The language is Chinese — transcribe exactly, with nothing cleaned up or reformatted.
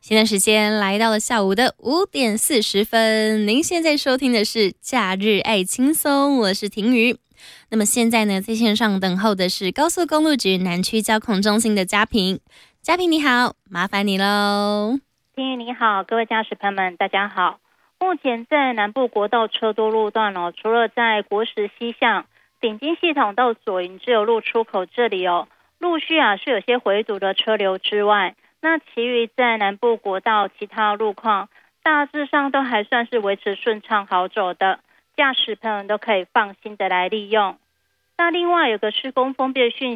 现在时间来到了下午的五点四十分，您现在收听的是假日爱轻松，我是婷瑜。那么现在呢，在线上等候的是高速公路局南区交控中心的嘉平。嘉平你好，麻烦你喽。 婷瑜你好，各位驾驶朋友们大家好。目前在南部国道车多路段哦，除了在国十西向顶金系统到左营自由路出口这里哦，陆续啊是有些回堵的车流之外，那其余在南部国道其他路况大致上都还算是维持顺畅好走的，驾驶朋友都可以放心的来利用。那另外有个施工封闭的讯